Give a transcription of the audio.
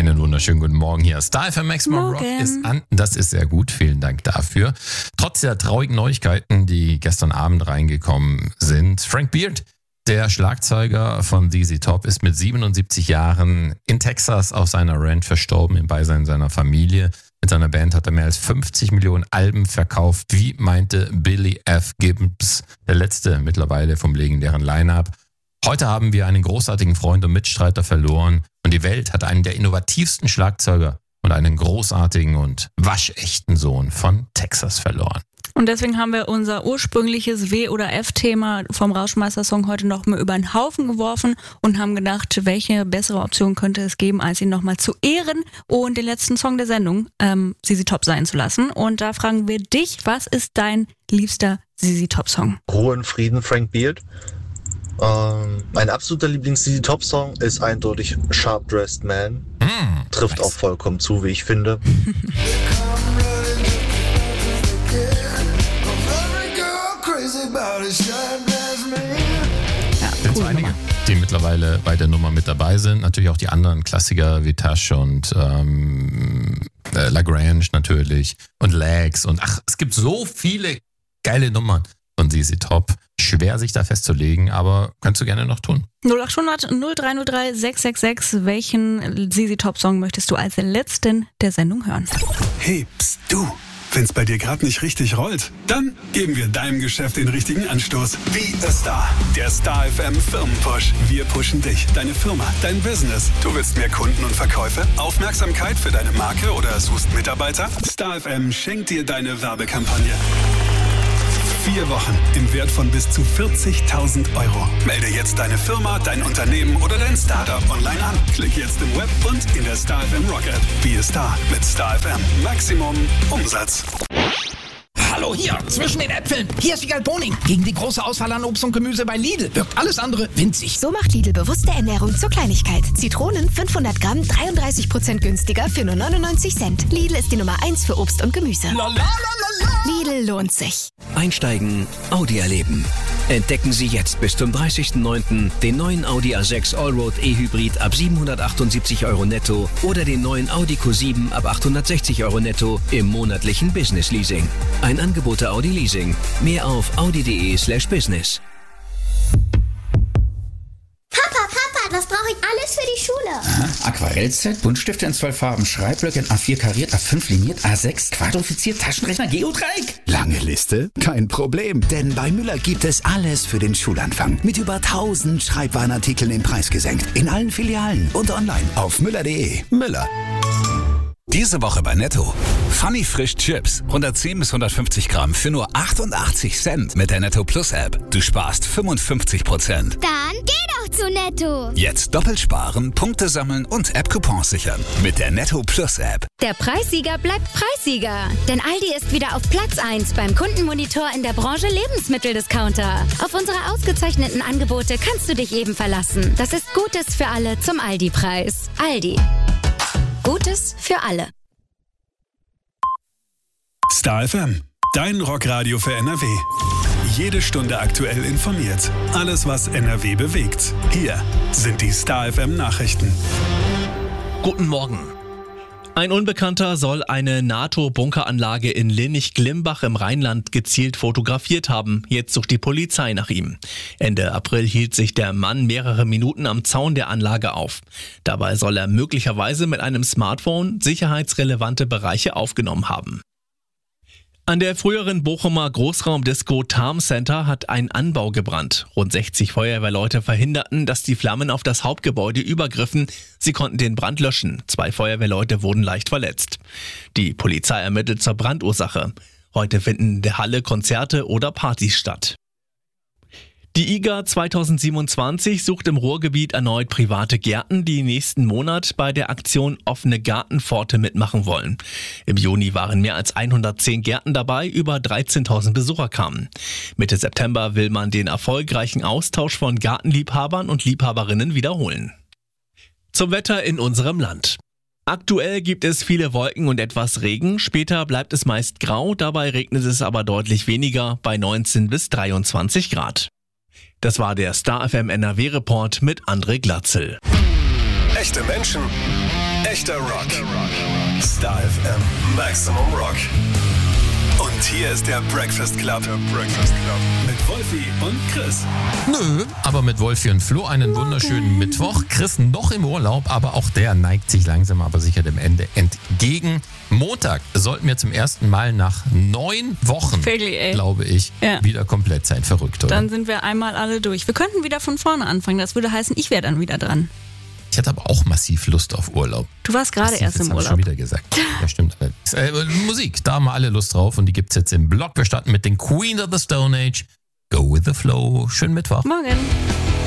Einen wunderschönen guten Morgen hier. Star FM Maximum Rock ist an. Das ist sehr gut. Vielen Dank dafür. Trotz der traurigen Neuigkeiten, die gestern Abend reingekommen sind. Frank Beard, der Schlagzeuger von ZZ Top, ist mit 77 Jahren in Texas auf seiner Ranch verstorben im Beisein seiner Familie. Mit seiner Band hat er mehr als 50 Millionen Alben verkauft. Wie meinte Billy F. Gibbons, der letzte mittlerweile vom legendären Line-Up. Heute haben wir einen großartigen Freund und Mitstreiter verloren und die Welt hat einen der innovativsten Schlagzeuger und einen großartigen und waschechten Sohn von Texas verloren. Und deswegen haben wir unser ursprüngliches W- oder F-Thema vom Rauschmeister-Song heute noch mal über den Haufen geworfen und haben gedacht, welche bessere Option könnte es geben, als ihn nochmal zu ehren und den letzten Song der Sendung ZZ Top sein zu lassen. Und da fragen wir dich, was ist dein liebster ZZ Top-Song? Ruhe und Frieden, Frank Beard. Mein absoluter Lieblings-ZZ Top-Song ist eindeutig Sharp Dressed Man. Trifft auch vollkommen zu, wie ich finde. Ja, cool, einige, die mittlerweile bei der Nummer mit dabei sind. Natürlich auch die anderen Klassiker wie Tash und Lagrange natürlich und Legs. Und es gibt so viele geile Nummern von ZZ Top. Schwer sich da festzulegen, aber kannst du gerne noch tun. 0800 0303 666. Welchen ZZ Top Song möchtest du als letzten der Sendung hören? Hey, pst, du. Wenn's bei dir gerade nicht richtig rollt, dann geben wir deinem Geschäft den richtigen Anstoß. Be a Star. Der Star FM Firmenpush. Wir pushen dich, deine Firma, dein Business. Du willst mehr Kunden und Verkäufe, Aufmerksamkeit für deine Marke oder suchst Mitarbeiter? Star FM schenkt dir deine Werbekampagne. 4 Wochen im Wert von bis zu 40.000 €. Melde jetzt deine Firma, dein Unternehmen oder dein Startup online an. Klick jetzt im Web und in der Star FM Rock App. Be a Star mit Star FM. Maximum Umsatz. Hallo hier, zwischen den Äpfeln. Hier ist Wiegald Boning. Gegen die große Auswahl an Obst und Gemüse bei Lidl wirkt alles andere winzig. So macht Lidl bewusste Ernährung zur Kleinigkeit. Zitronen 500 Gramm 33% günstiger für nur 99 Cent. Lidl ist die Nummer 1 für Obst und Gemüse. Lidl lohnt sich. Einsteigen, Audi erleben. Entdecken Sie jetzt bis zum 30.09. den neuen Audi A6 Allroad E-Hybrid ab 778 € netto oder den neuen Audi Q7 ab 860 € netto im monatlichen Business Leasing. Ein Angebot der Audi Leasing. Mehr auf audi.de/business. Papa, was brauche ich alles für die Schule? Aquarellset, Buntstifte in 12 Farben, Schreibblöcke in A4 kariert, A5 liniert, A6 quadrifiziert, Taschenrechner, Geodreieck. Lange Liste? Kein Problem, denn bei Müller gibt es alles für den Schulanfang. Mit über 1000 Schreibwarenartikeln im Preis gesenkt. In allen Filialen und online auf müller.de. Müller. Diese Woche bei Netto. Funny Frisch Chips. 110 bis 150 Gramm für nur 88 Cent mit der Netto Plus App. Du sparst 55%. Dann geh doch zu Netto. Jetzt doppelt sparen, Punkte sammeln und App-Coupons sichern. Mit der Netto Plus App. Der Preissieger bleibt Preissieger. Denn Aldi ist wieder auf Platz 1 beim Kundenmonitor in der Branche Lebensmitteldiscounter. Auf unsere ausgezeichneten Angebote kannst du dich eben verlassen. Das ist Gutes für alle zum Aldi-Preis. Aldi. Gutes für alle. Star FM, dein Rockradio für NRW. Jede Stunde aktuell informiert. Alles, was NRW bewegt. Hier sind die Star FM Nachrichten. Guten Morgen. Ein Unbekannter soll eine NATO-Bunkeranlage in Linnich-Glimbach im Rheinland gezielt fotografiert haben. Jetzt sucht die Polizei nach ihm. Ende April hielt sich der Mann mehrere Minuten am Zaun der Anlage auf. Dabei soll er möglicherweise mit einem Smartphone sicherheitsrelevante Bereiche aufgenommen haben. An der früheren Bochumer Großraumdisco Tarm Center hat ein Anbau gebrannt. Rund 60 Feuerwehrleute verhinderten, dass die Flammen auf das Hauptgebäude übergriffen. Sie konnten den Brand löschen. 2 Feuerwehrleute wurden leicht verletzt. Die Polizei ermittelt zur Brandursache. Heute finden in der Halle Konzerte oder Partys statt. Die IGA 2027 sucht im Ruhrgebiet erneut private Gärten, die nächsten Monat bei der Aktion Offene Gartenpforte mitmachen wollen. Im Juni waren mehr als 110 Gärten dabei, über 13.000 Besucher kamen. Mitte September will man den erfolgreichen Austausch von Gartenliebhabern und Liebhaberinnen wiederholen. Zum Wetter in unserem Land. Aktuell gibt es viele Wolken und etwas Regen, später bleibt es meist grau, dabei regnet es aber deutlich weniger, bei 19 bis 23 Grad. Das war der Star FM NRW Report mit André Glatzel. Echte Menschen, Echter Rock. Star FM Maximum Rock. Und hier ist der Breakfast Club. Mit Wolfi und Chris. Nö, aber mit Wolfi und Flo einen wunderschönen Mittwoch. Chris noch im Urlaub, aber auch der neigt sich langsam aber sicher dem Ende entgegen. Montag sollten wir zum ersten Mal nach 9 Wochen, glaube ich, wieder komplett sein. Verrückt, oder? Dann sind wir einmal alle durch. Wir könnten wieder von vorne anfangen. Das würde heißen, ich wäre dann wieder dran. Ich hatte aber auch massiv Lust auf Urlaub. Du warst gerade erst im Urlaub. Schon wieder gesagt. Ja, stimmt. Musik, da haben wir alle Lust drauf und die gibt's jetzt im Blog. Wir starten mit den Queen of the Stone Age. Go with the Flow. Schönen Mittwoch. Morgen.